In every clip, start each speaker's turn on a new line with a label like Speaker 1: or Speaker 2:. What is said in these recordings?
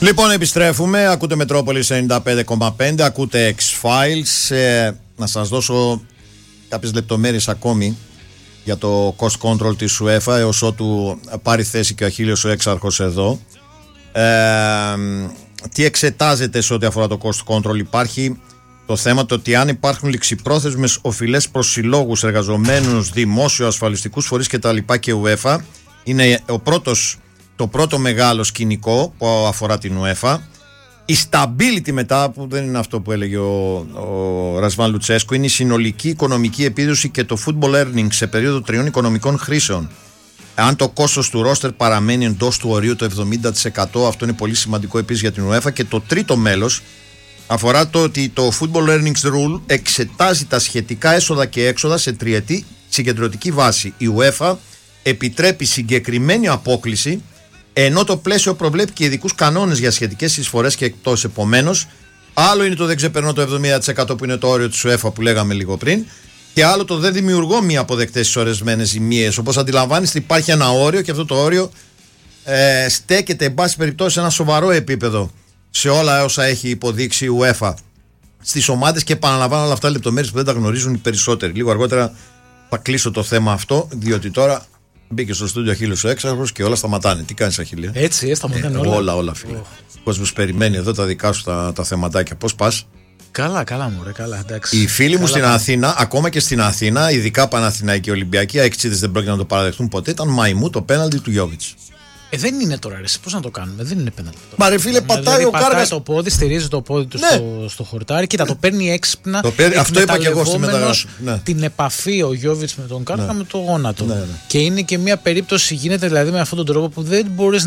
Speaker 1: Λοιπόν, επιστρέφουμε. Ακούτε Μετρόπολης 95,5. Ακούτε X-Files. Να σας δώσω κάποιες λεπτομέρειες ακόμη για το cost control της UEFA, έως ότου πάρει θέση και ο Αχίλιος ο έξαρχος εδώ. Τι εξετάζεται σε ό,τι αφορά το cost control? Υπάρχει το θέμα το ότι αν υπάρχουν ληξιπρόθεσμες οφειλές προς συλλόγους, εργαζομένους, δημόσιο, ασφαλιστικούς φορείς κτλ. Και UEFA, είναι το πρώτο μεγάλο σκηνικό που αφορά την UEFA. Η stability μετά, που δεν είναι αυτό που έλεγε ο Ρασβάν Λουτσέσκου, είναι η συνολική οικονομική επίδοση και το football earnings σε περίοδο 3 οικονομικών χρήσεων. Αν το κόστος του ρόστερ παραμένει εντός του ορίου το 70%, αυτό είναι πολύ σημαντικό επίσης για την UEFA. Και το τρίτο μέλος αφορά το ότι το football earnings rule εξετάζει τα σχετικά έσοδα και έξοδα σε τριετή συγκεντρωτική βάση. Η UEFA επιτρέπει συγκεκριμένη απόκλιση, ενώ το πλαίσιο προβλέπει και ειδικούς κανόνες για σχετικές εισφορές και εκτός. Επομένως, άλλο είναι το δεν ξεπερνώ το 70% που είναι το όριο της UEFA που λέγαμε λίγο πριν, και άλλο το δεν δημιουργώ μη αποδεκτές στις ορισμένες ζημίες. Όπως αντιλαμβάνεστε, υπάρχει ένα όριο και αυτό το όριο στέκεται, εν πάση περιπτώσει, σε ένα σοβαρό επίπεδο σε όλα όσα έχει υποδείξει η UEFA στις ομάδες. Και επαναλαμβάνω όλα αυτά λεπτομέρειες που δεν τα γνωρίζουν οι περισσότεροι. Λίγο αργότερα θα κλείσω το θέμα αυτό, διότι τώρα μπήκε στο στούντιο Αχίλιος ο έξαρχος και όλα σταματάνε. Τι κάνεις, Αχίλια?
Speaker 2: Έτσι, σταματάνε όλα.
Speaker 1: Όλα, φίλε. Ο κόσμος περιμένει εδώ τα δικά σου τα θεματάκια. Πώς πας?
Speaker 2: Καλά, μωρέ, καλά, εντάξει.
Speaker 1: Οι φίλοι μου στην Αθήνα, ακόμα και στην Αθήνα, ειδικά Παναθηναϊκοί και Ολυμπιακοί, αεξίδες δεν πρόκειται να το παραδεχτούν ποτέ, ήταν μαϊμού το πέναλτι του Γιόβιτς.
Speaker 2: Δεν είναι τώρα, ρε, πώς να το κάνουμε, δεν είναι πέναλτι.
Speaker 1: Μα ρε φίλε, πατάει ο Κάργας
Speaker 2: το πόδι, στηρίζει το πόδι του στο χορτάρι, κοίτα, το παίρνει έξυπνα.
Speaker 1: Αυτό είπα και εγώ στη μεταγραφή.
Speaker 2: Την επαφή ο Γιόβιτς με τον Κάργα με το γόνατο. Και είναι και μια περίπτωση, γίνεται δηλαδή με αυτόν τον τρόπο που δεν μπορείς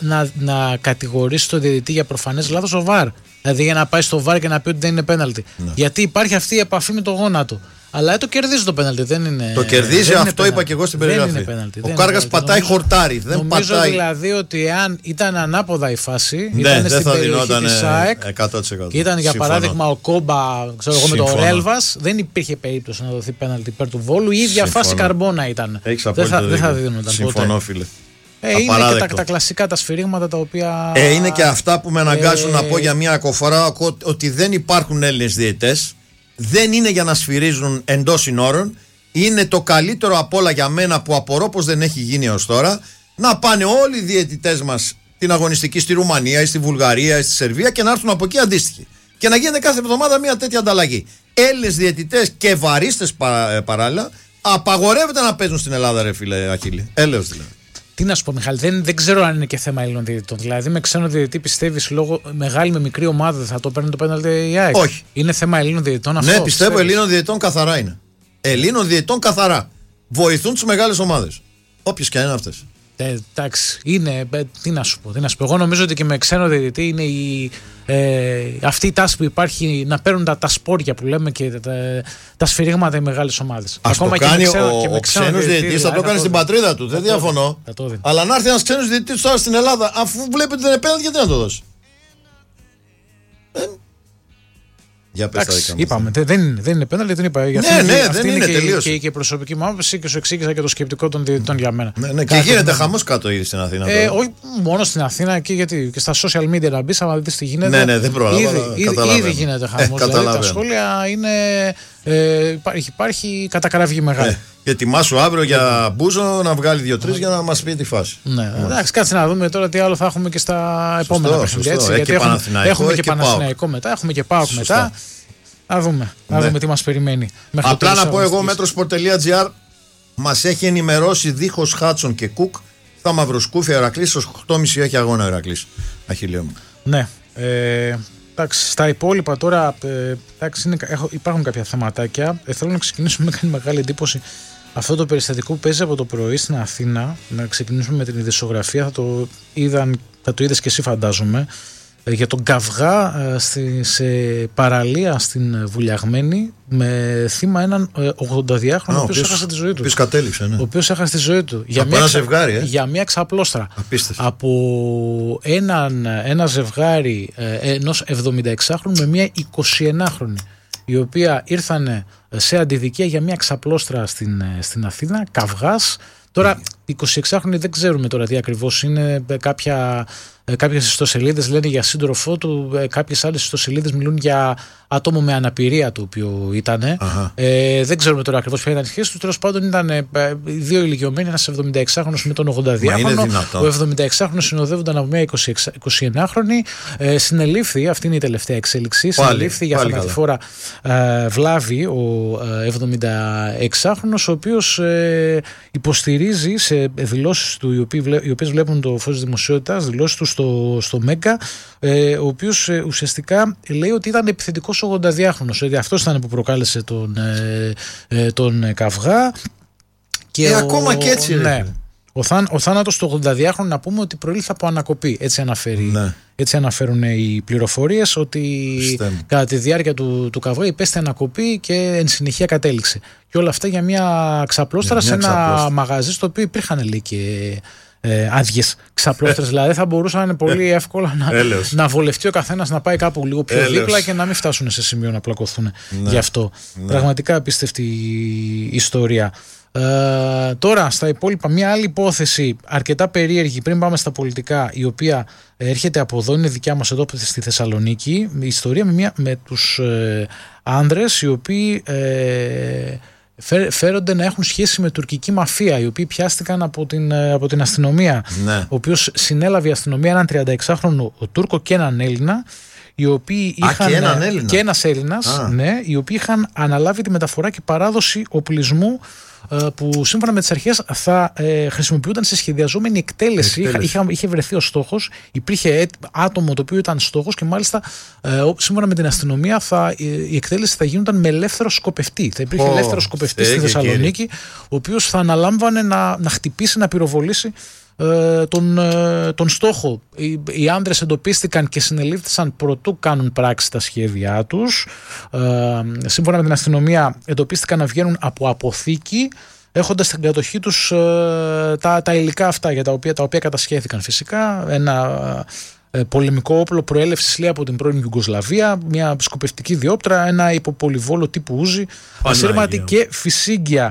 Speaker 2: να κατηγορήσεις τον διαιτητή για προφανές λάθος ο VAR. Δηλαδή για να πάει στο VAR και να πει ότι δεν είναι πέναλτι. Γιατί υπάρχει αυτή η επαφή με το γόνατο. Αλλά το κερδίζει το πέναλτι, δεν είναι. Το
Speaker 1: κερδίζει, αυτό είπα και εγώ στην περιγραφή. Ο Κάργας πατάει χορτάρι.
Speaker 2: Νομίζω δηλαδή ότι αν ήταν ανάποδα η φάση, ήταν στην περιοχή της ΑΕΚ και ήταν για παράδειγμα ο Κόμπα, ξέρω εγώ, με το Ρέλβας, δεν υπήρχε περίπτωση να δοθεί πέναλτι υπέρ του Βόλου. Η ίδια φάση Καρμπόνα ήταν. Δεν θα δίνονταν.
Speaker 1: Συμφωνώ, φίλε.
Speaker 2: Είναι και τα κλασικά τα σφυρίγματα τα οποία.
Speaker 1: Είναι και αυτά που με αναγκάζουν να πω για μία ακοφορά ότι δεν υπάρχουν Έλληνες διαιτητές. Δεν είναι για να σφυρίζουν εντός συνόρων. Είναι το καλύτερο απ' όλα για μένα, που απορώ πως δεν έχει γίνει έως τώρα, να πάνε όλοι οι διαιτητές μας την αγωνιστική στη Ρουμανία ή στη Βουλγαρία ή στη Σερβία και να έρθουν από εκεί αντίστοιχοι. Και να γίνεται κάθε εβδομάδα μια τέτοια ανταλλαγή. Έλληνες διαιτητές και βαρίστες παράλληλα απαγορεύεται να παίζουν στην Ελλάδα, ρε φίλε Αχίλη. Έλεος δηλαδή.
Speaker 2: Τι να σου πω, Μιχάλη, δεν ξέρω αν είναι και θέμα Ελλήνων διαιτητών. Δηλαδή, με ξένο διαιτητή πιστεύεις λόγω μεγάλη με μικρή ομάδα δεν θα το παίρνει το πέναλτι η ΑΕΚ?
Speaker 1: Όχι.
Speaker 2: Είναι θέμα Ελλήνων διαιτητών αυτό?
Speaker 1: Ναι, πιστεύω Ελλήνων διαιτητών καθαρά είναι. Ελλήνων διαιτητών καθαρά. Βοηθούν τις μεγάλες ομάδες. Όποιες και αν είναι αυτές.
Speaker 2: Εντάξει, είναι. Τι να σου πω. Εγώ νομίζω ότι και με ξένο διαιτητή είναι αυτή η τάση που υπάρχει να παίρνουν τα σπόρια που λέμε και τα σφυρίγματα οι μεγάλες ομάδες.
Speaker 1: Ακόμα το κάνει ο ξένος διαιτητής, θα το κάνει στην πατρίδα του. Δεν διαφωνώ. Αλλά να έρθει ένας ξένος διαιτητής τώρα στην Ελλάδα, αφού βλέπει ότι δεν είναι πέναλτι, γιατί να το δώσει? Για πες τα δικά μας.
Speaker 2: Είπαμε, δεν είναι πέναλτι, δεν είπα.
Speaker 1: Αυτή είναι
Speaker 2: και η προσωπική μου άποψη και σου εξήγησα και το σκεπτικό των διαιτητών για μένα.
Speaker 1: Και γίνεται χαμός κάτω ήδη στην Αθήνα.
Speaker 2: Όχι μόνο στην Αθήνα, γιατί και στα social media να μπεις, άμα δεις τι γίνεται.
Speaker 1: Ναι, δεν προλαβαίνω.
Speaker 2: Ήδη γίνεται χαμός. Δηλαδή τα σχόλια είναι. Υπάρχει κατακραυγή μεγάλη.
Speaker 1: Ετοιμάσου αύριο για Μπούζο να βγάλει 2-3 για να μας πει τη φάση.
Speaker 2: Ναι, εντάξει, κάτσε να δούμε τώρα τι άλλο θα έχουμε και στα επόμενα παιχνίδια. Γιατί έχουμε και Παναθηναϊκό μετά, έχουμε και ΠΑΟΚ μετά. Να δούμε τι μας περιμένει.
Speaker 1: Απλά να πω εγώ, metrosport.gr μας έχει ενημερώσει δίχως Χάτσον και Κουκ στα Μαυροσκούφια. Ηρακλής στους 8.30 έχει αγώνα ο Ηρακλής. Αχιλλέο μου.
Speaker 2: Ναι. Εντάξει, στα υπόλοιπα τώρα υπάρχουν κάποια θεματάκια. Θέλω να ξεκινήσουμε. Με κάνει μεγάλη εντύπωση αυτό το περιστατικό που παίζει από το πρωί στην Αθήνα. Να ξεκινήσουμε με την ειδησιογραφία. Θα το είδες και εσύ, φαντάζομαι. Για τον καυγά σε παραλία στην Βουλιαγμένη, με θύμα έναν 82χρονο ο οποίος έχασε τη ζωή του.
Speaker 1: Ο οποίος
Speaker 2: έχασε τη ζωή του για μια ξαπλώστρα.
Speaker 1: Απίστευτο.
Speaker 2: Από ένα ζευγάρι ενός 76χρονου με μια 21χρονη, η οποία ήρθανε σε αντιδικία για μια ξαπλώστρα στην Αθήνα, καυγάς. Τώρα, 26χρονοι δεν ξέρουμε τώρα τι ακριβώς είναι, κάποια κάποιες ιστοσελίδες λένε για σύντροφό του, κάποιες άλλες ιστοσελίδες μιλούν για άτομο με αναπηρία το οποίο ήταν. Δεν ξέρουμε τώρα ακριβώς ποια ήταν η σχέση του. Τέλος πάντων ήταν δύο ηλικιωμένοι, ένας 76χρονος με τον 82χρονο. Ο 76χρονος συνοδεύονταν από μια 29χρονη. Συνελήφθη, αυτή είναι η τελευταία εξέλιξη. Συνελήφθη για θανατηφόρα βλάβη ο 76χρονος, ο οποίος υποστηρίζει σε δηλώσεις του, οι οποίες βλέπουν το φως της δημοσιότητας, δηλώσεις του στο Μέγκα, ο οποίος ουσιαστικά λέει ότι ήταν επιθετικός 82χρονος, ότι αυτός ήταν που προκάλεσε τον καυγά. Και
Speaker 1: ακόμα και έτσι.
Speaker 2: Ναι. Ο θάνατος του 82χρονου, να πούμε ότι προήλθε από ανακοπή. Έτσι αναφέρουν οι πληροφορίες, ότι κατά τη διάρκεια του καυγά υπέστη ανακοπή και εν συνεχεία κατέληξε. Και όλα αυτά για μια ξαπλώστρα σε ένα μαγαζί στο οποίο υπήρχαν, λέει, και άδειες ξαπλώστρες. Δηλαδή θα μπορούσαν πολύ εύκολα να βολευτεί ο καθένας να πάει κάπου λίγο πιο δίπλα και να μην φτάσουν σε σημείο να πλακωθούν γι' αυτό. Πραγματικά απίστευτη ιστορία. Τώρα στα υπόλοιπα, μια άλλη υπόθεση αρκετά περίεργη πριν πάμε στα πολιτικά, η οποία έρχεται από εδώ, είναι δικιά μας εδώ στη Θεσσαλονίκη. Η ιστορία με τους άνδρες οι οποίοι φέρονται να έχουν σχέση με τουρκική μαφία, οι οποίοι πιάστηκαν από την αστυνομία. Ο οποίος συνέλαβε η αστυνομία έναν 36χρονο Τούρκο και έναν Έλληνα, οι οποίοι είχαν, και ένας Έλληνας, οι οποίοι είχαν αναλάβει τη μεταφορά και παράδοση οπλισμού που σύμφωνα με τις αρχές θα χρησιμοποιούνταν σε σχεδιαζόμενη εκτέλεση. Είχε βρεθεί ο στόχος, υπήρχε άτομο το οποίο ήταν στόχος και μάλιστα σύμφωνα με την αστυνομία η εκτέλεση θα γίνονταν με ελεύθερο σκοπευτή. Θα υπήρχε ελεύθερο σκοπευτή στη Θεσσαλονίκη, ο οποίος θα αναλάμβανε να χτυπήσει, να πυροβολήσει τον στόχο. Οι άνδρες εντοπίστηκαν και συνελήφθησαν προτού κάνουν πράξη τα σχέδιά τους. Σύμφωνα με την αστυνομία εντοπίστηκαν να βγαίνουν από αποθήκη, έχοντας στην κατοχή τους τα υλικά αυτά για τα οποία κατασχέθηκαν. Φυσικά ένα πολεμικό όπλο προέλευσης, λέει, από την πρώην Ιουγκοσλαβία, μια σκοπευτική διόπτρα, ένα υποπολιβόλο τύπου Ούζι, ασύρματη και φυσίγγια.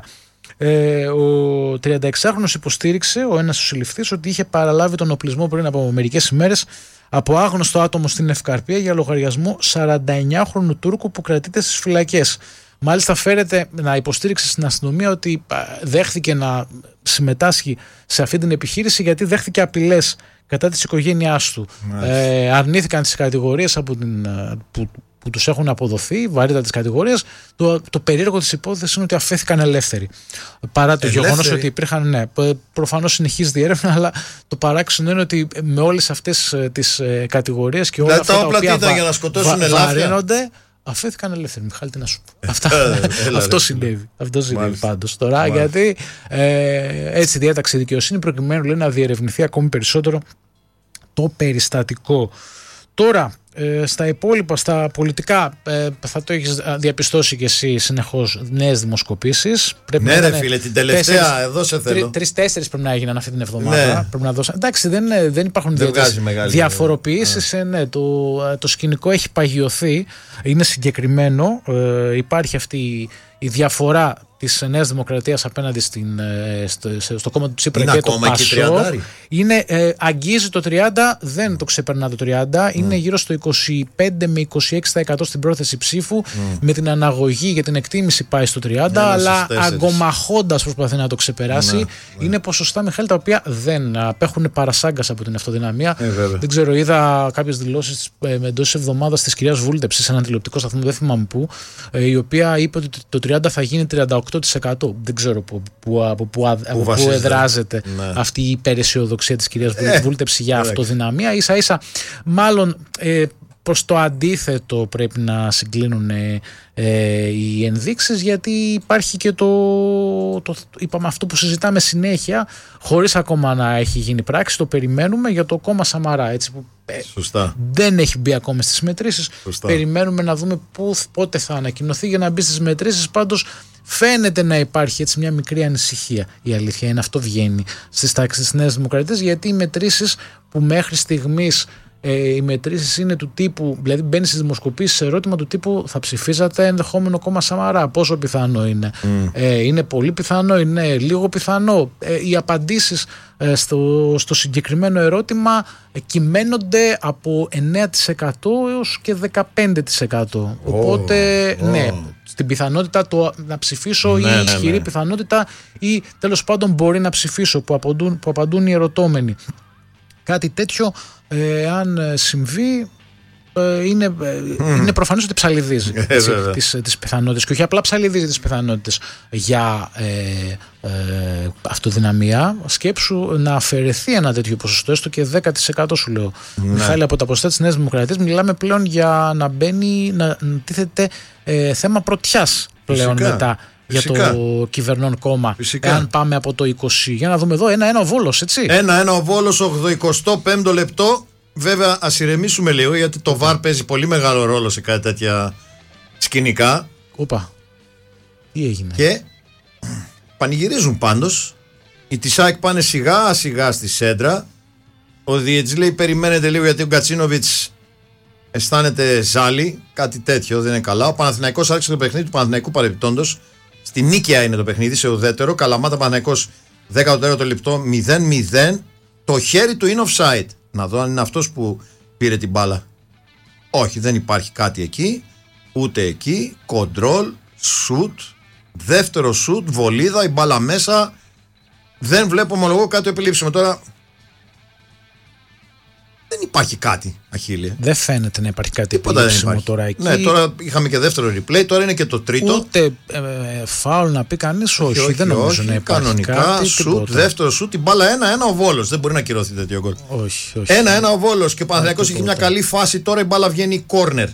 Speaker 2: Ο 36χρονος υποστήριξε, ο ένας συλληφθής, ότι είχε παραλάβει τον οπλισμό πριν από μερικές ημέρες από άγνωστο άτομο στην Ευκαρπία για λογαριασμό 49χρονου Τούρκου που κρατείται στις φυλακές. Μάλιστα φέρεται να υποστήριξε στην αστυνομία ότι δέχθηκε να συμμετάσχει σε αυτή την επιχείρηση γιατί δέχθηκε απειλές κατά της οικογένειάς του. Αρνήθηκαν τις κατηγορίες που τους έχουν αποδοθεί, βαρύτητα της κατηγορίας. Το περίεργο της υπόθεσης είναι ότι αφέθηκαν ελεύθεροι. Παρά το γεγονός ότι υπήρχαν, προφανώς συνεχίζεται η έρευνα, αλλά το παράξενο είναι ότι με όλες αυτές τις κατηγορίες και όλα αυτά τα οποία βαρύνονται, αφέθηκαν ελεύθεροι. Μιχάλη, τι να σου πω. Αυτό συνέβη. Αυτό συνέβη πάντως τώρα, γιατί έτσι διέταξε η δικαιοσύνη προκειμένου, λέει, να διερευνηθεί ακόμη περισσότερο το περιστατικό. Τώρα, στα υπόλοιπα, στα πολιτικά, θα το έχεις διαπιστώσει και εσύ συνεχώς νέες δημοσκοπήσεις.
Speaker 1: Ναι, ρε φίλε, την τελευταία εδώ σε θέλω.
Speaker 2: 3-4 πρέπει να έγιναν αυτή την εβδομάδα. Πρέπει να δώσουν. Εντάξει, δεν υπάρχουν διαφοροποιήσεις. Το σκηνικό έχει παγιωθεί. Είναι συγκεκριμένο. Υπάρχει αυτή η διαφορά της Νέας Δημοκρατίας απέναντι στο κόμμα του Τσίπρα και το Πασό. Αγγίζει το 30, δεν το ξεπερνά το 30, είναι γύρω στο 25 με 26% στην πρόθεση ψήφου. Με την αναγωγή για την εκτίμηση πάει στο 30, αλλά αγκομαχώντας προσπαθεί να το ξεπεράσει. Είναι ποσοστά, Μιχάλη, τα οποία δεν απέχουν παρασάγκας από την αυτοδυναμία. Δεν ξέρω, είδα κάποιες δηλώσεις εντός εβδομάδας της κυρίας Βούλτεψη σε έναν τηλεοπτικό σταθμό, δεν θυμάμαι πού, η οποία είπε ότι το 30 θα γίνει 38%. Δεν ξέρω από πού εδράζεται αυτή η υπεραισιοδοξία της κυρίας Βούλτεψη για αυτοδυναμία. Ίσα ίσα μάλλον προς το αντίθετο πρέπει να συγκλίνουν οι ενδείξεις, γιατί υπάρχει και είπαμε αυτό που συζητάμε συνέχεια χωρίς ακόμα να έχει γίνει πράξη, το περιμένουμε για το κόμμα Σαμαρά, έτσι, που δεν έχει μπει ακόμα στις μετρήσεις. Περιμένουμε να δούμε πότε θα ανακοινωθεί για να μπει στις μετρήσεις. Πάντως φαίνεται να υπάρχει έτσι μια μικρή ανησυχία. Η αλήθεια είναι, αυτό βγαίνει στις τάξεις της Νέας Δημοκρατίας, γιατί οι μετρήσεις που μέχρι στιγμής οι μετρήσεις είναι του τύπου, δηλαδή μπαίνει στις δημοσκοπήσεις σε ερώτημα του τύπου θα ψηφίζατε ενδεχόμενο κόμμα Σαμαρά, πόσο πιθανό είναι, είναι πολύ πιθανό, είναι λίγο πιθανό, οι απαντήσεις στο συγκεκριμένο ερώτημα κυμαίνονται από 9% έως και 15%. Οπότε ναι, στην πιθανότητα να ψηφίσω, ή ισχυρή πιθανότητα, ή τέλος πάντων μπορεί να ψηφίσω, που απαντούν οι ερωτώμενοι. Κάτι τέτοιο, αν συμβεί, είναι προφανώς ότι ψαλιδίζει τις πιθανότητες, και όχι απλά ψαλιδίζει τις πιθανότητες για αυτοδυναμία. Σκέψου να αφαιρεθεί ένα τέτοιο ποσοστό, έστω και 10% σου λέω. Μιχάλη, από τα ποσοστά της Νέας Δημοκρατίας μιλάμε πλέον για να μπαίνει, να τίθεται θέμα πρωτιάς πλέον μετά. Για το κυβερνών κόμμα. Εάν πάμε από το 20. Για να δούμε εδώ, 1-1 ο Βόλος, έτσι.
Speaker 1: 1-1 ο Βόλος, 85ο λεπτό. Βέβαια, ας ηρεμήσουμε λίγο, γιατί το VAR παίζει πολύ μεγάλο ρόλο σε κάτι τέτοια σκηνικά.
Speaker 2: Όπα. Τι έγινε.
Speaker 1: Και πανηγυρίζουν πάντως. Οι της ΑΕΚ πάνε σιγά σιγά στη σέντρα. Ο Διετζή λέει: περιμένετε λίγο, γιατί ο Γκατσίνοβιτς αισθάνεται ζάλι. Κάτι τέτοιο δεν είναι καλά. Ο Παναθηναϊκός άρχισε το παιχνίδι του Παναθηναϊκού παρεμπιπτόντως. Στη Νίκαια είναι το παιχνίδι, σε ουδέτερο. Καλαμάτα Παναθηναϊκός 14ο λεπτό, 0-0. Το χέρι του είναι offside. Να δω αν είναι αυτός που πήρε την μπάλα. Όχι, δεν υπάρχει κάτι εκεί. Ούτε εκεί. Κοντρόλ, σουτ. Δεύτερο σουτ, βολίδα, η μπάλα μέσα. Δεν βλέπω, ομολογώ, κάτι επιλήψιμο. Τώρα δεν υπάρχει κάτι, Αχίλη.
Speaker 2: Δεν φαίνεται να υπάρχει κάτι επιλήψιμο τώρα εκεί.
Speaker 1: Ναι, τώρα είχαμε και δεύτερο replay, τώρα είναι και το τρίτο.
Speaker 2: Ούτε φάουλ να πει κανείς, όχι, δεν νομίζω να υπάρχει
Speaker 1: κανονικά,
Speaker 2: κάτι.
Speaker 1: Σουτ, δεύτερο σουτ, η μπάλα 1-1 ο Βόλος. Δεν μπορεί να κυρωθεί τέτοιο γκολ.
Speaker 2: Όχι.
Speaker 1: 1-1 ο Βόλος, και ο Παναθηναϊκός έχει μια καλή φάση. Τώρα η μπάλα βγαίνει κόρνερ.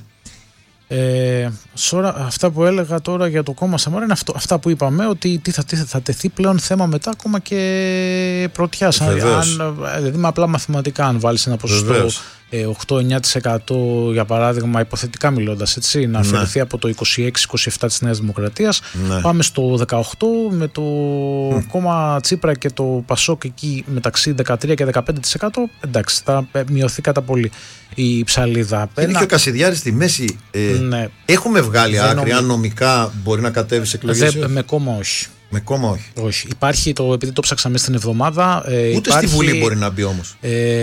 Speaker 2: Αυτά που έλεγα τώρα για το κόμμα Σαμαρά είναι αυτά που είπαμε, ότι θα τεθεί πλέον θέμα μετά ακόμα και πρωτιάς. Δηλαδή με απλά μαθηματικά, αν βάλεις ένα ποσοστό 8-9% για παράδειγμα, υποθετικά μιλώντας, έτσι, να αφαιρεθεί από το 26-27% της Νέας Δημοκρατίας, πάμε στο 18% με το κόμμα Τσίπρα και το Πασόκ εκεί μεταξύ 13% και 15%. Εντάξει, θα μειωθεί κατά πολύ η ψαλίδα.
Speaker 1: Είναι και ο Κασιδιάρης στη μέση.
Speaker 2: Ναι.
Speaker 1: Έχουμε βγάλει άκρη αν νομικά μπορεί να κατέβει σε εκλογές.
Speaker 2: Με κόμμα όχι.
Speaker 1: Με κόμμα όχι.
Speaker 2: Όχι. Υπάρχει επειδή το ψάξαμε στην εβδομάδα.
Speaker 1: Ούτε
Speaker 2: υπάρχει,
Speaker 1: στη Βουλή μπορεί να μπει όμως.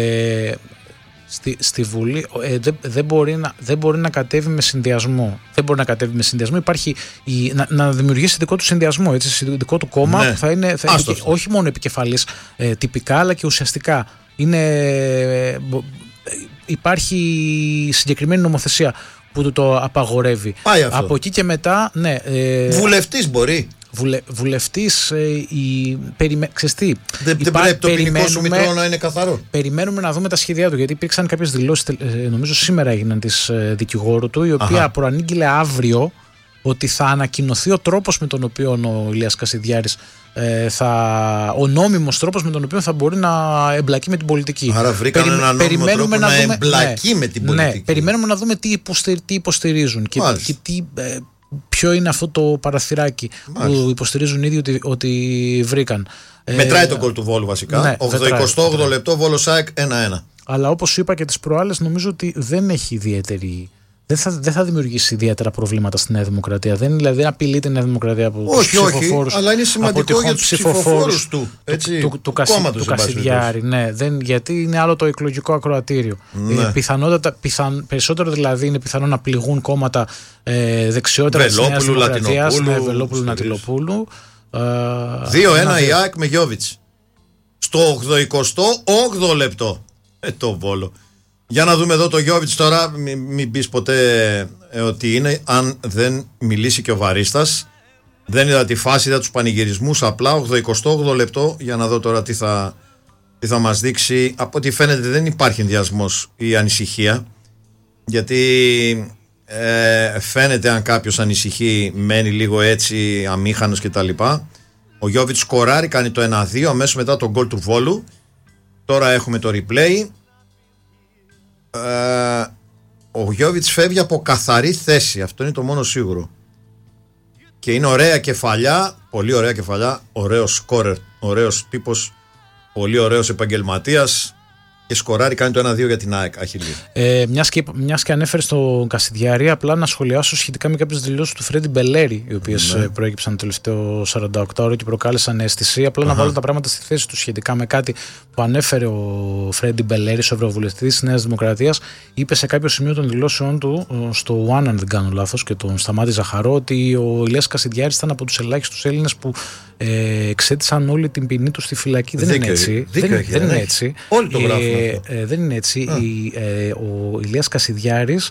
Speaker 2: Στη Βουλή δεν μπορεί να κατέβει με συνδυασμό. Δεν μπορεί να κατέβει με συνδυασμό. Υπάρχει να δημιουργήσει δικό του συνδυασμό, έτσι, δικό του κόμμα, που θα είναι όχι μόνο επικεφαλής τυπικά, αλλά και ουσιαστικά. Υπάρχει συγκεκριμένη νομοθεσία που το απαγορεύει.
Speaker 1: Πάει αυτό.
Speaker 2: Από εκεί και μετά, ναι.
Speaker 1: Βουλευτής μπορεί.
Speaker 2: Βουλευτής, ξέρεις τι,
Speaker 1: δεν πρέπει το ποινικό σου μητρό να είναι καθαρό.
Speaker 2: Περιμένουμε να δούμε τα σχέδιά του, γιατί υπήρξαν κάποιες δηλώσεις, νομίζω σήμερα έγιναν, της δικηγόρου του, η οποία προανήγγειλε αύριο ότι θα ανακοινωθεί ο τρόπος με τον οποίο ο Ηλίας Κασιδιάρης ο νόμιμος τρόπος με τον οποίο θα μπορεί να εμπλακεί με την πολιτική.
Speaker 1: Άρα βρήκαν έναν νόμιμο τρόπο να εμπλακεί με την πολιτική.
Speaker 2: Ναι, περιμένουμε να δούμε τι υποστηρίζουν και ποιο είναι αυτό το παραθυράκι που υποστηρίζουν οι ίδιοι ότι βρήκαν.
Speaker 1: Μετράει τον γκολ του Βόλου βασικά.
Speaker 2: Ναι,
Speaker 1: 88 λεπτό, Βόλος ΑΕΚ 1-1.
Speaker 2: Αλλά όπως σου είπα και τις προάλλες, νομίζω ότι δεν έχει ιδιαίτερη. Δεν θα δημιουργήσει ιδιαίτερα προβλήματα στη Νέα Δημοκρατία. Δεν απειλεί τη Νέα Δημοκρατία από τους ψηφοφόρους.
Speaker 1: Αλλά είναι σημαντικό για τους ψηφοφόρους του
Speaker 2: Κασιδιάρη. Ναι, γιατί είναι άλλο το εκλογικό ακροατήριο.
Speaker 1: Ναι.
Speaker 2: Περισσότερο δηλαδή είναι πιθανό να πληγούν κόμματα δεξιότερα της Νέας Δημοκρατίας. Βελόπουλου, Νατιλοπούλου.
Speaker 1: 2-1 η ΑΕΚ με Γιώβιτς. Στο 88ο λεπτό. Το Βόλο. Για να δούμε εδώ το Γιώβιτς τώρα, μην πεις ποτέ ότι είναι, αν δεν μιλήσει και ο Βαρίστας. Δεν είδα τη φάση, είδα τους πανηγυρισμούς απλά. 88 λεπτό, για να δω τώρα τι θα μας δείξει. Από ό,τι φαίνεται δεν υπάρχει ενδιασμός ή ανησυχία, γιατί φαίνεται αν κάποιος ανησυχεί, μένει λίγο έτσι αμήχανος κτλ. Ο Γιώβιτς σκοράρει, κάνει το 1-2 αμέσως μετά τον γκολ του Βόλου. Τώρα έχουμε το replay. Ο Γιώβιτς φεύγει από καθαρή θέση, αυτό είναι το μόνο σίγουρο, και είναι ωραία κεφαλιά, πολύ ωραία κεφαλιά, ωραίος σκόρερ, ωραίος τύπος, πολύ ωραίος επαγγελματίας. και σκοράρει, κάνει το 1-2 για την ΑΕΚ.
Speaker 2: Μιας και ανέφερε στον Κασιδιάρη, απλά να σχολιάσω σχετικά με κάποιες δηλώσεις του Φρέντι Μπελέρη, οι οποίες προέκυψαν το τελευταίο 48ωρο και προκάλεσαν αίσθηση. Απλά να βάλω τα πράγματα στη θέση του σχετικά με κάτι που ανέφερε ο Φρέντι Μπελέρη, ο ευρωβουλευτής της Νέας Δημοκρατίας. Είπε σε κάποιο σημείο των δηλώσεών του, στο One, αν δεν κάνω λάθος, και τον Σταμάτη Ζαχαρό, ότι ο Ηλίας Κασιδιάρης ήταν από τους ελάχιστους Έλληνες που εξέτησαν όλη την ποινή του στη φυλακή. Δεν είναι έτσι. Δεν είναι έτσι.
Speaker 1: Όλοι το γράφουν.
Speaker 2: Δεν είναι έτσι. Ο Ηλίας Κασιδιάρης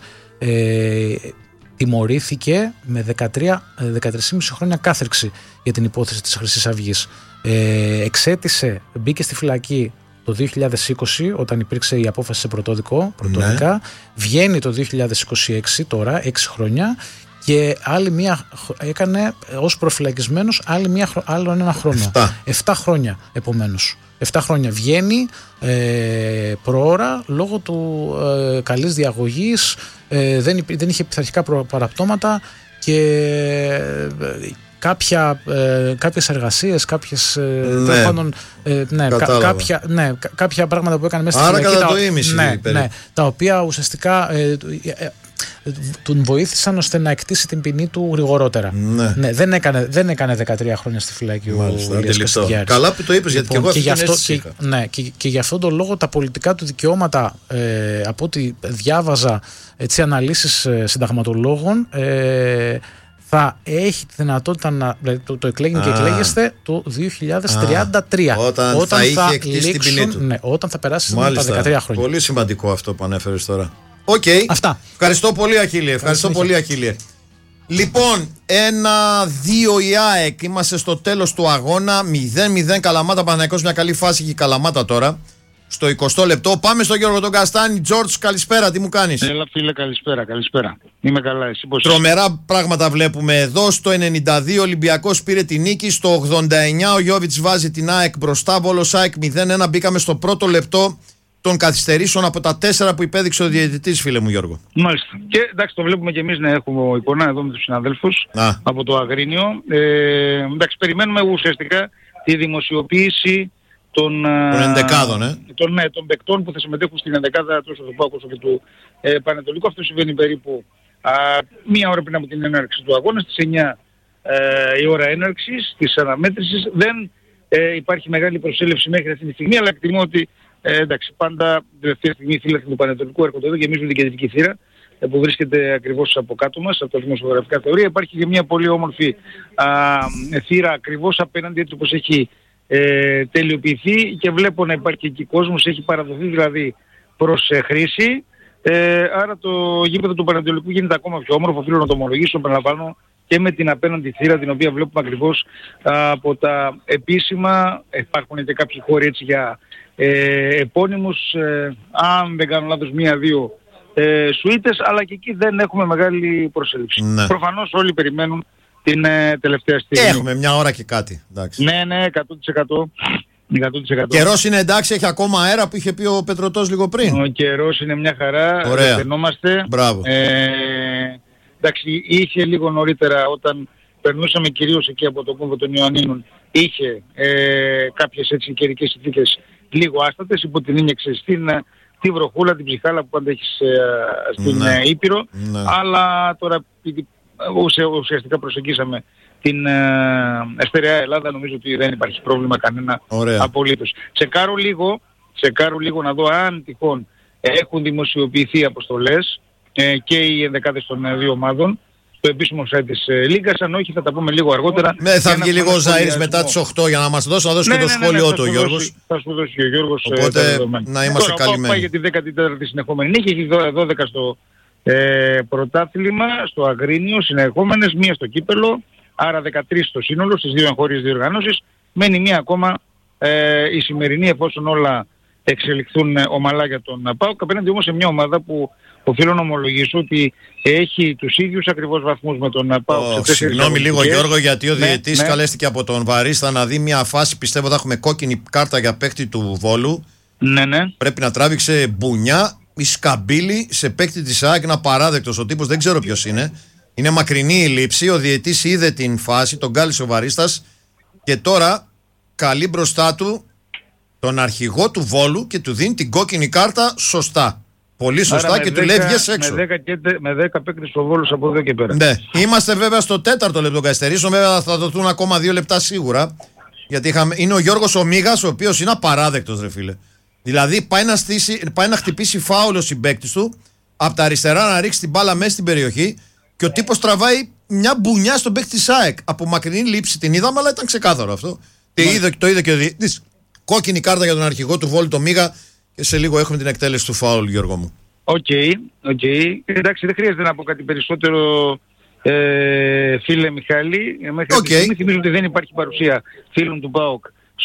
Speaker 2: τιμωρήθηκε με 13,5 χρόνια κάθερξη για την υπόθεση της Χρυσής Αυγής. Μπήκε στη φυλακή το 2020 όταν υπήρξε η απόφαση σε πρωτόδικα. Βγαίνει το 2026 τώρα, 6 χρόνια, και άλλη μία έκανε ως προφυλακισμένος άλλο ένα χρόνο. 7 χρόνια επομένως. 7 χρόνια βγαίνει προώρα λόγω του καλής διαγωγής, δεν είχε πειθαρχικά παραπτώματα και κάποιες εργασίες, κάποια πράγματα που έκανε μέσα στη φυλακή.
Speaker 1: Άρα κατά το ίμιση.
Speaker 2: Τα οποία ουσιαστικά τον βοήθησαν ώστε να εκτίσει την ποινή του γρηγορότερα. Δεν έκανε 13 χρόνια στη φυλακή ο Ηλίας Κασιδιάρης.
Speaker 1: Καλά που το είπες, γιατί και εγώ
Speaker 2: και γι' αυτόν τον λόγο τα πολιτικά του δικαιώματα, από ό,τι διάβαζα αναλύσεις συνταγματολόγων, θα έχει τη δυνατότητα δηλαδή το εκλέγει και εκλέγεστε το 2033.
Speaker 1: Όταν θα είχε εκτίσει την ποινή του.
Speaker 2: Όταν θα περάσει τα 13 χρόνια.
Speaker 1: Πολύ σημαντικό αυτό που ανέφερες τώρα.
Speaker 2: Αυτά.
Speaker 1: Ευχαριστώ πολύ, Αχίλιε. Λοιπόν, 1-2 η ΑΕΚ. Είμαστε στο τέλος του αγώνα. 0-0 Καλαμάτα Παναθηναϊκός. Μια καλή φάση και η Καλαμάτα τώρα. Στο 20 λεπτό. Πάμε στον Γιώργο τον Καστάνη. Τζορτζ, καλησπέρα. Τι μου κάνεις?
Speaker 3: Έλα, φίλε, καλησπέρα. Είμαι καλά, εσύ πώς?
Speaker 1: Τρομερά πράγματα βλέπουμε εδώ. Στο 92 ο Ολυμπιακός πήρε την νίκη. Στο 89 ο Γιώβιτς βάζει την ΑΕΚ μπροστά. Βόλος ΑΕΚ 0-1. Μπήκαμε στο πρώτο λεπτό των καθυστερήσεων από τα 4 που υπέδειξε ο διαιτητής, φίλε μου Γιώργο.
Speaker 3: Μάλιστα. Και εντάξει, το βλέπουμε και εμείς να έχουμε εικόνα εδώ με τους συναδέλφους από το Αγρίνιο. Εντάξει, περιμένουμε ουσιαστικά τη δημοσιοποίηση των
Speaker 1: ενδεκάδων,
Speaker 3: των παικτών που θα συμμετέχουν στην ενδεκάδα τόσο του ΠΑΟΚ όσο και του Πανετολικού. Αυτό συμβαίνει περίπου μία ώρα πριν από την έναρξη του αγώνα, στις 9 η ώρα έναρξης της αναμέτρησης. Δεν υπάρχει μεγάλη προσέλευση μέχρι αυτή τη στιγμή, αλλά εκτιμώ ότι εντάξει, πάντα τελευταία στιγμή οι φίλοι του Πανετολικού έρχονται εδώ, γεμίζουν την κεντρική θύρα που βρίσκεται ακριβώς από κάτω μας, από τα δημοσιογραφικά θεωρία. Υπάρχει και μια πολύ όμορφη θύρα ακριβώς απέναντι, έτσι όπως έχει τελειοποιηθεί, και βλέπω να υπάρχει εκεί κόσμος, έχει παραδοθεί δηλαδή προς χρήση. Άρα το γήπεδο του Πανετολικού γίνεται ακόμα πιο όμορφο, οφείλω να το ομολογήσω, επαναλαμβάνω, και με την απέναντι θύρα την οποία βλέπουμε ακριβώς από τα επίσημα. Υπάρχουν και κάποιοι χώροι έτσι για επώνυμους, αν δεν κάνω λάθος, 1-2 σουίτες, αλλά και εκεί δεν έχουμε μεγάλη προσέλευση. Προφανώς όλοι περιμένουν την τελευταία στιγμή.
Speaker 1: Έχουμε μια ώρα και κάτι. Εντάξει.
Speaker 3: Ναι, 100%.
Speaker 1: Καιρός είναι εντάξει, έχει ακόμα αέρα που είχε πει ο Πετρωτός λίγο πριν.
Speaker 3: Ο καιρός είναι μια χαρά.
Speaker 1: Ωραία. Μπράβο.
Speaker 3: Εντάξει, είχε λίγο νωρίτερα όταν περνούσαμε κυρίως εκεί από το κόμβο των Ιωαννίνων, είχε κάποιες έτσι καιρικές συνθήκες λίγο άστατες, υπό την ίνιεξη τη βροχούλα, την ψυχάλα που πάντα έχεις στην Ήπειρο, αλλά τώρα ουσιαστικά προσεγγίσαμε την στερεά Ελλάδα, νομίζω ότι δεν υπάρχει πρόβλημα κανένα απολύτως. Τσεκάρω λίγο να δω αν τυχόν έχουν δημοσιοποιηθεί αποστολές και οι ενδεκάδες των δύο ομάδων στο επίσημο site της Λίγκας. Αν όχι, θα τα πούμε λίγο αργότερα.
Speaker 1: Θα βγει λίγο ο Ζαΐρης μετά τις 8 για να μας δώσει, και το σχόλιο του ο Γιώργος.
Speaker 3: Θα σου δώσει και ο Γιώργος.
Speaker 1: Οπότε να είμαστε καλυμμένοι.
Speaker 3: Πάει για τη 14η συνεχόμενη νίκη, έχει 12 στο πρωτάθλημα, στο Αγρίνιο συνεχόμενες, μία στο κύπελο, άρα 13 στο σύνολο στις δύο εγχώριες διοργανώσεις. Μένει μία ακόμα η σημερινή, εφόσον όλα εξελιχθούν ομαλά για τον ΠΑΟΚ, απέναντι όμως σε μια ομάδα που οφείλω να ομολογήσω ότι έχει τους ίδιους ακριβώς βαθμούς με τον ΠΑΟΚ.
Speaker 1: Συγγνώμη λίγο Γιώργο, γιατί ο διαιτητής καλέστηκε από τον Βαρίστα να δει μια φάση, πιστεύω θα έχουμε κόκκινη κάρτα για παίκτη του Βόλου. Πρέπει να τράβηξε μπουνιά η σκαμπίλη σε παίκτη της ΑΕΚ, ένα παράδεκτος ο τύπος, δεν ξέρω ποιος είναι. Είναι μακρινή η λήψη, ο διαιτητής είδε την φάση, τον κάλεσε ο Βαρίστας και τώρα καλεί μπροστά του τον αρχηγό του Βόλου και του δίνει την κόκκινη κάρτα σωστά. Πολύ σωστά. Άρα και του λέει βγες έξω.
Speaker 3: Με 10 παίκτες ο Βόλος από εδώ και πέρα.
Speaker 1: Ναι. Είμαστε βέβαια στο 4ο λεπτό καθυστερήσεων. Βέβαια θα δοθούν ακόμα 2 λεπτά σίγουρα. Γιατί είναι ο Γιώργος ο Μίγας, ο οποίος είναι απαράδεκτος, ρε φίλε. Δηλαδή πάει να χτυπήσει φάουλ ο συμπαίκτης του, από τα αριστερά να ρίξει την μπάλα μέσα στην περιοχή και ο τύπος τραβάει μια μπουνιά στον παίκτη της ΑΕΚ. Από μακρινή λήψη την είδαμε, αλλά ήταν ξεκάθαρο αυτό. Το είδε και ο διαιτητής. Κόκκινη κάρτα για τον αρχηγό του Βόλου, το Μίγα, και σε λίγο έχουμε την εκτέλεση του φάουλ, Γιώργο μου.
Speaker 3: Οκ. Εντάξει, δεν χρειάζεται να πω κάτι περισσότερο, φίλε Μιχάλη. Μέχρι θυμίζω ότι δεν υπάρχει παρουσία φίλων του ΠΑΟΚ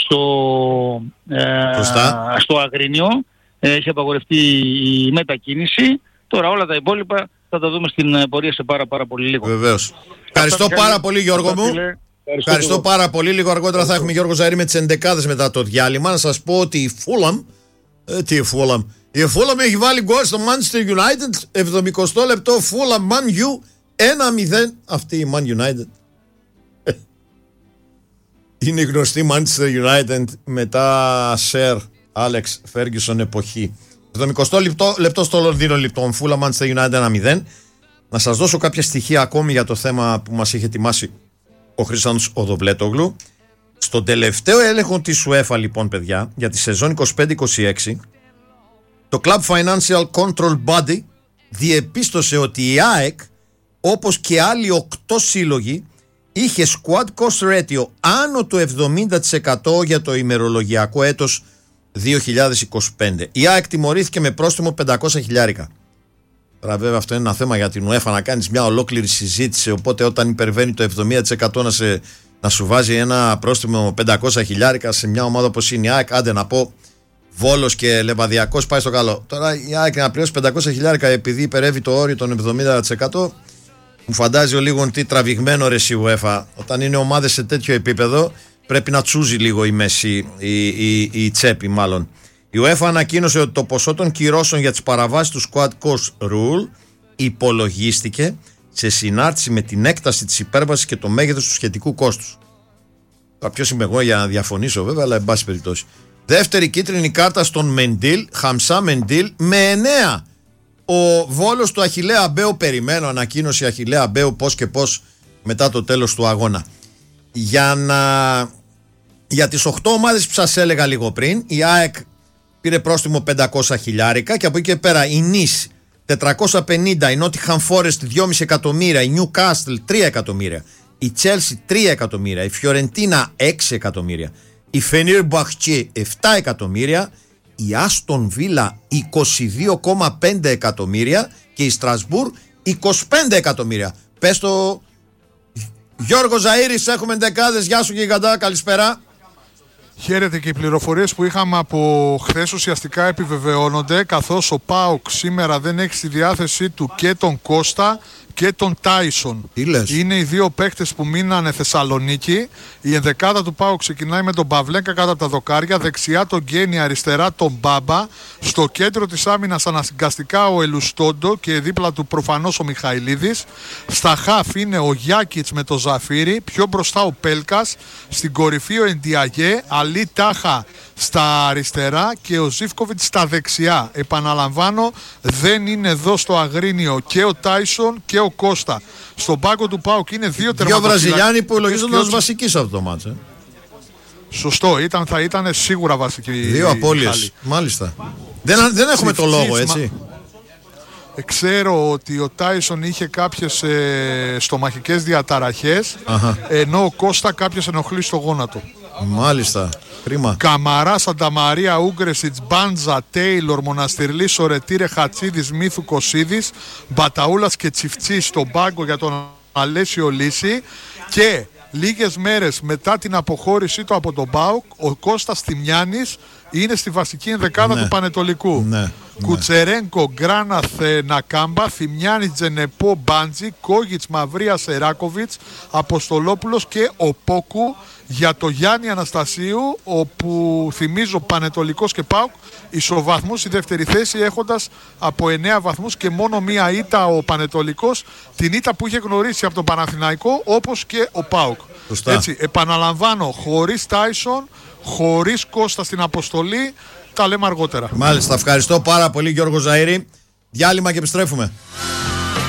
Speaker 3: στο Αγρίνιο. Έχει απαγορευτεί η μετακίνηση. Τώρα όλα τα υπόλοιπα θα τα δούμε στην πορεία σε πάρα πολύ λίγο.
Speaker 1: Βεβαίως. Ευχαριστώ πάρα πολύ, Γιώργο μου. Ευχαριστώ πάρα πολύ. Λίγο αργότερα θα έχουμε Γιώργο Ζαήρη με τις 11 μετά το διάλειμμα. Να σας πω ότι η Fulham η Fulham έχει βάλει γκολ στο Manchester United. 70 λεπτό Fulham Man U 1-0. Αυτή η Man United είναι η γνωστή Manchester United μετά Sir Alex Ferguson εποχή. 70 λεπτό στο Λονδίνο λοιπόν, Fulham Manchester United 1-0. Να σας δώσω κάποια στοιχεία ακόμη για το θέμα που μας είχε ετοιμάσει ο Χρήστος Οδοβλέτογλου. Στον τελευταίο έλεγχο της UEFA λοιπόν, παιδιά, για τη σεζόν 25-26, το Club Financial Control Body διεπίστωσε ότι η ΑΕΚ, όπως και άλλοι 8 σύλλογοι, είχε squad cost ratio άνω του 70% για το ημερολογιακό έτος 2025. Η ΑΕΚ τιμωρήθηκε με πρόστιμο 500 χιλιάρικα. Τώρα βέβαια αυτό είναι ένα θέμα για την UEFA να κάνεις μια ολόκληρη συζήτηση, οπότε όταν υπερβαίνει το 70% να σου βάζει ένα πρόστιμο 500 χιλιάρικα σε μια ομάδα όπως είναι η ΑΕΚ, άντε να πω Βόλος και Λεβαδιακός πάει στο καλό. Τώρα η ΑΕΚ να πληρώσει 500 χιλιάρικα επειδή υπερεύει το όριο των 70%, μου φαντάζει ο λίγο τι τραβηγμένο ρε η UEFA. Όταν είναι ομάδες σε τέτοιο επίπεδο πρέπει να τσούζει λίγο η μέση, η τσέπη μάλλον. Η UEFA ανακοίνωσε ότι το ποσό των κυρώσεων για τις παραβάσεις του Squad Cost Rule υπολογίστηκε σε συνάρτηση με την έκταση της υπέρβασης και το μέγεθος του σχετικού κόστους. Τώρα ποιος είμαι εγώ για να διαφωνήσω βέβαια, αλλά εν πάση περιπτώσει. Δεύτερη κίτρινη κάρτα στον Μεντίλ, Χαμσά Μεντίλ, με 9. Ο Βόλος του Αχιλλέα Μπέου, περιμένω ανακοίνωση Αχιλλέα Μπέου πώς και πώς μετά το τέλος του αγώνα. Για τις 8 ομάδες που σας έλεγα λίγο πριν, η ΑΕΚ πήρε πρόστιμο 500 χιλιάρικα και από εκεί και πέρα η Νις 450, η Nottingham Forest 2,5 εκατομμύρια, η Newcastle 3 εκατομμύρια, η Chelsea 3 εκατομμύρια, η Φιωρεντίνα 6 εκατομμύρια, η Fenerbahçe 7 εκατομμύρια, η Aston Villa 22,5 εκατομμύρια και η Στρασβούρ 25 εκατομμύρια. Πες το Γιώργο Ζαήρης, έχουμε δεκάδες. Γεια σου γιγαντά, καλησπέρα.
Speaker 4: Χαίρετε, και οι πληροφορίες που είχαμε από χθες ουσιαστικά επιβεβαιώνονται, καθώς ο ΠΑΟΚ σήμερα δεν έχει στη διάθεσή του και τον Κώστα και τον Τάισον. Είναι οι δύο παίκτες που μείνανε Θεσσαλονίκη. Η ενδεκάδα του ΠΑΟΚ ξεκινάει με τον Παυλέκα κάτω από τα δοκάρια, δεξιά τον Γκένι, αριστερά τον Μπάμπα. Στο κέντρο της άμυνας αναγκαστικά ο Ελουστόντο και δίπλα του προφανώς ο Μιχαηλίδης. Στα χαφ είναι ο Γιάκιτς με το Ζαφύρι, πιο μπροστά ο Πέλκας, στην κορυφή ο Εντιαγέ, Αλή Τάχα στα αριστερά και ο Ζίβκοβιτς στα δεξιά. Επαναλαμβάνω, δεν είναι εδώ στο Αγρίνιο και ο Τάισον και ο Κώστα. Στον πάγκο του ΠΑΟΚ είναι δύο τερματοφυλάκες.
Speaker 1: Δύο Βραζιλιάνοι που λογίζονταν ως βασικοί σε αυτό το μάτς.
Speaker 4: Σωστό, θα ήταν σίγουρα βασικοί.
Speaker 1: Δύο απώλειες, μάλιστα. Δεν έχουμε το λόγο, έτσι.
Speaker 4: Ξέρω ότι ο Τάισον είχε κάποιες στομαχικές διαταραχές, ενώ ο Κώστα κάποιες ενοχλήσεις στο γόνατο.
Speaker 1: Μάλιστα, κρίμα.
Speaker 4: Καμαρά, Σανταμαρία, Ούγκρεσιτς, Μπάντζα, Τέιλορ, Μοναστηρλή, Σορετήρε, Χατσίδης, Μίθου, Κωσίδης, Μπαταούλας και Τσιφτσής στον πάγκο για τον Αλέσιο Λύση. Και λίγες μέρες μετά την αποχώρησή του από τον ΠΑΟΚ, ο Κώστας Τιμιάνης είναι στη βασική ενδεκάδα του Πανετολικού. Κουτσερένκο, Γκράναθ, Νακάμπα, Θημιάνης, Τζενεπό, Μπάντζη, Κόγιτς, Μαυρία, Σεράκοβιτς, Αποστολόπουλος και ο Πόκου για το Γιάννη Αναστασίου, όπου θυμίζω Πανετολικός και ΠΑΟΚ ισοβαθμούς στη δεύτερη θέση, έχοντας από 9 βαθμούς και μόνο μία ήττα ο Πανετολικός, την ήττα που είχε γνωρίσει από τον Παναθηναϊκό, όπως και ο ΠΑΟΚ. Έτσι, επαναλαμβάνω, χωρίς Τάισον, χωρίς Κώστα στην αποστολή. Τα λέμε αργότερα.
Speaker 1: Μάλιστα, ευχαριστώ πάρα πολύ Γιώργο Ζαΐρη. Διάλειμμα και επιστρέφουμε.